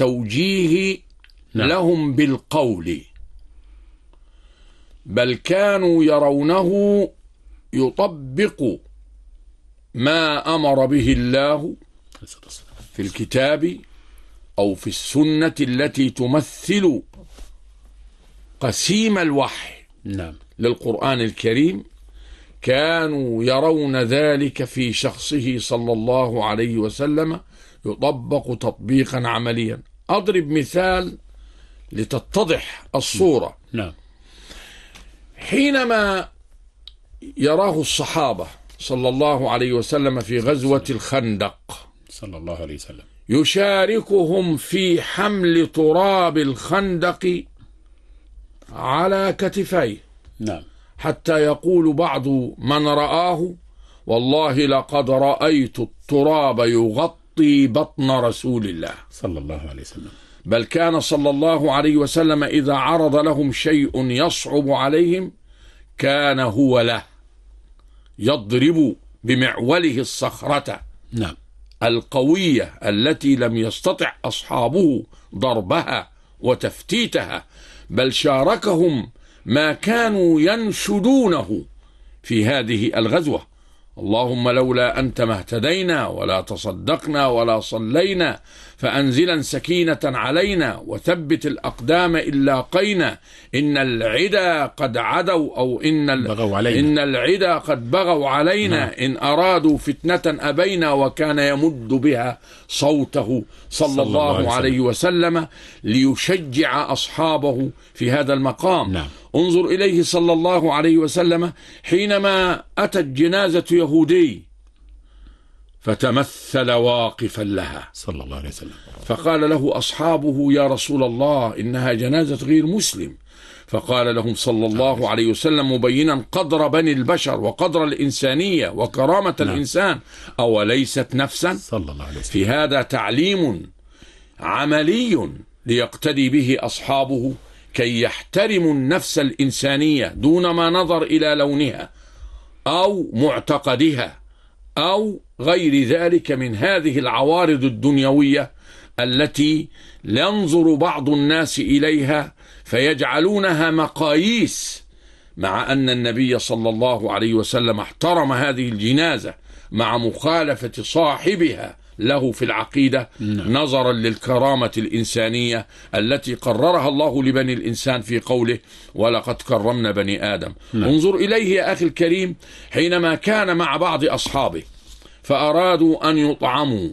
التوجيه لهم بالقول، بل كانوا يرونه يطبق ما أمر به الله في الكتاب أو في السنة التي تمثل قسيم الوحي للقرآن الكريم. كانوا يرون ذلك في شخصه صلى الله عليه وسلم يطبق تطبيقا عمليا. أضرب مثال لتتضح الصورة. حينما يراه الصحابة صلى الله عليه وسلم في غزوة الخندق صلى الله عليه وسلم يشاركهم في حمل تراب الخندق على كتفيه، حتى يقول بعض من رآه: والله لقد رأيت التراب يغطي بطن رسول الله صلى الله عليه وسلم. بل كان صلى الله عليه وسلم إذا عرض لهم شيء يصعب عليهم كان هو له يضرب بمعوله الصخرة القوية التي لم يستطع أصحابه ضربها وتفتيتها، بل شاركهم ما كانوا ينشدونه في هذه الغزوة: اللهم لولا أنت ما اهتدينا ولا تصدقنا ولا صلينا، فأنزلا سكينة علينا وثبت الأقدام إن لاقينا، إن العدا قد عدوا أو إن العدا قد بغوا علينا، إن أرادوا فتنة أبينا، وكان يمد بها صوته صلى الله عليه وسلم ليشجع أصحابه في هذا المقام. انظر إليه صلى الله عليه وسلم حينما أتت جنازة يهودي فتمثل واقفا لها صلى الله عليه وسلم، فقال له أصحابه: يا رسول الله إنها جنازة غير مسلم. فقال لهم صلى الله عليه وسلم مبينا قدر بني البشر وقدر الإنسانية وكرامة الإنسان: أوليست نفسا؟ صلى الله عليه وسلم. في هذا تعليم عملي ليقتدي به أصحابه كي يحترموا النفس الإنسانية دون ما نظر إلى لونها أو معتقدها أو غير ذلك من هذه العوارض الدنيوية التي ينظر بعض الناس إليها فيجعلونها مقاييس، مع أن النبي صلى الله عليه وسلم احترم هذه الجنازة مع مخالفة صاحبها له في العقيدة نظرا للكرامة الإنسانية التي قررها الله لبني الإنسان في قوله: ولقد كرمنا بني آدم. انظر إليه يا أخي الكريم حينما كان مع بعض أصحابه فأرادوا أن يطعموا،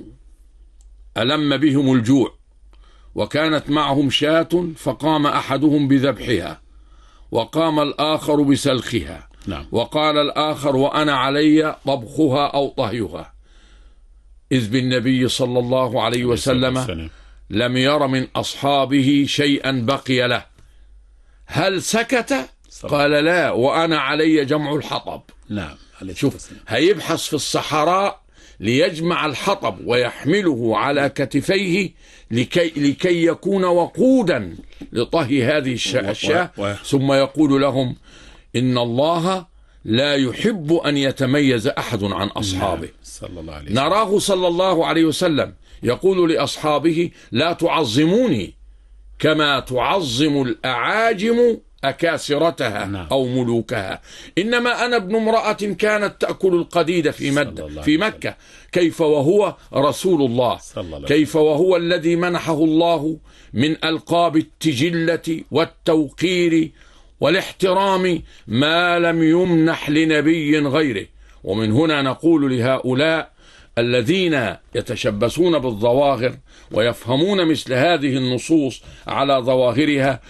ألم بهم الجوع وكانت معهم شاة، فقام أحدهم بذبحها وقام الآخر بسلخها، وقال الآخر: وأنا علي طبخها أو طهيها، إذ بالنبي صلى الله عليه وسلم لم ير من أصحابه شيئا بقي له. هل سكت؟ قال: لا، وأنا علي جمع الحطب. شوف، هيبحث في الصحراء ليجمع الحطب ويحمله على كتفيه لكي يكون وقودا لطهي هذه الشاة، ثم يقول لهم: إن الله لا يحب أن يتميز أحد عن أصحابه. نراه صلى الله عليه وسلم يقول لأصحابه: لا تعظموني كما تعظم الأعاجم أكاسرتها أو ملوكها، إنما أنا ابن امرأة كانت تأكل القديد في مكة، كيف وهو رسول الله، كيف وهو الذي منحه الله من ألقاب التجلة والتوقير والاحترام ما لم يمنح لنبي غيره. ومن هنا نقول لهؤلاء الذين يتشبثون بالظواهر ويفهمون مثل هذه النصوص على ظواهرها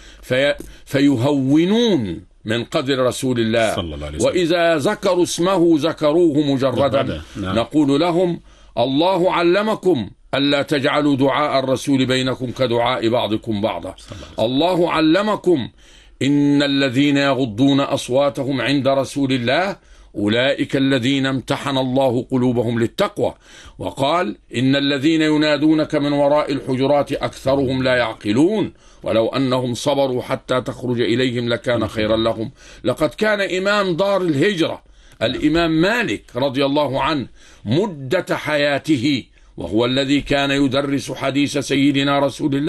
فيهونون من قدر رسول الله، وإذا ذكروا اسمه ذكروه مجردا. نقول لهم: الله علمكم ألا تجعلوا دعاء الرسول بينكم كدعاء بعضكم بعضا، الله علمكم إن الذين يغضون أصواتهم عند رسول الله أولئك الذين امتحن الله قلوبهم للتقوى، وقال: إن الذين ينادونك من وراء الحجرات أكثرهم لا يعقلون، ولو أنهم صبروا حتى تخرج إليهم لكان خيرا لهم. لقد كان إمام دار الهجرة الإمام مالك رضي الله عنه مدة حياته وهو الذي كان يدرس حديث سيدنا رسول الله